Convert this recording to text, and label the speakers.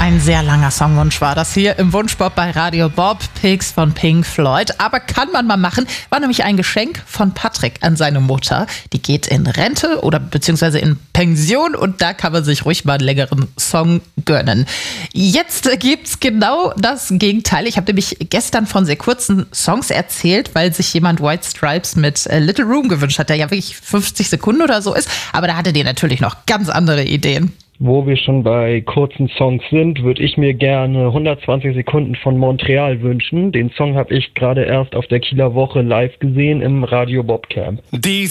Speaker 1: Ein sehr langer Songwunsch war das hier im Wunschpop bei Radio Bob, Pigs von Pink Floyd. Aber kann man mal machen, war nämlich ein Geschenk von Patrick an seine Mutter. Die geht in Rente oder beziehungsweise in Pension und da kann man sich ruhig mal einen längeren Song gönnen. Jetzt gibt's genau das Gegenteil. Ich habe nämlich gestern von sehr kurzen Songs erzählt, weil sich jemand White Stripes mit Little Room gewünscht hat, der ja wirklich 50 Sekunden oder so ist. Aber da hattet ihr natürlich noch ganz andere Ideen.
Speaker 2: Wo wir schon bei kurzen Songs sind, würde ich mir gerne 120 Sekunden von Montreal wünschen. Den Song habe ich gerade erst auf der Kieler Woche live gesehen im Radio Bob Camp.